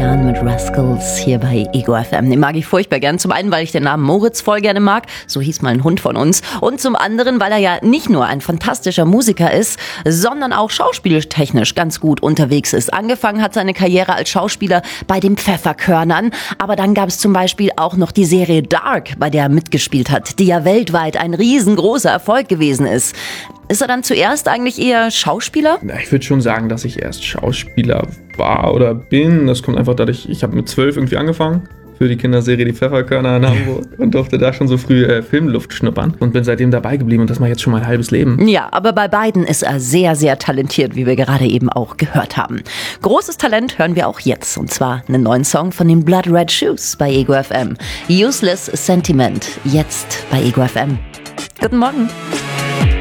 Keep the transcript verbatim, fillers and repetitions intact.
Jahren mit Rascals hier bei Ego F M. Den mag ich furchtbar gern. Zum einen, weil ich den Namen Moritz voll gerne mag. So hieß mal ein Hund von uns. Und zum anderen, weil er ja nicht nur ein fantastischer Musiker ist, sondern auch schauspieltechnisch ganz gut unterwegs ist. Angefangen hat seine Karriere als Schauspieler bei den Pfefferkörnern. Aber dann gab es zum Beispiel auch noch die Serie Dark, bei der er mitgespielt hat, die ja weltweit ein riesengroßer Erfolg gewesen ist. Ist er dann zuerst eigentlich eher Schauspieler? Ich würde schon sagen, dass ich erst Schauspieler war oder bin. Das kommt einfach dadurch, ich habe mit zwölf irgendwie angefangen für die Kinderserie Die Pfefferkörner in Hamburg und durfte da schon so früh äh, Filmluft schnuppern und bin seitdem dabei geblieben und das mache ich jetzt schon mein halbes Leben. Ja, aber bei beiden ist er sehr, sehr talentiert, wie wir gerade eben auch gehört haben. Großes Talent hören wir auch jetzt, und zwar einen neuen Song von den Blood Red Shoes bei Ego F M. Useless Sentiment, jetzt bei Ego F M. Guten Morgen.